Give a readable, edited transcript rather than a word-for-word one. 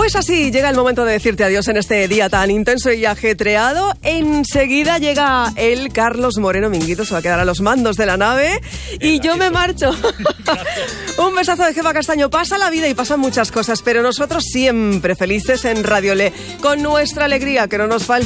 Pues así llega el momento de decirte adiós en este día tan intenso y ajetreado. Enseguida llega el Carlos Moreno Minguito, se va a quedar a los mandos de la nave y yo me marcho. Un besazo de Jefa Castaño. Pasa la vida y pasan muchas cosas, pero nosotros siempre felices en Radio Le, con nuestra alegría, que no nos falte.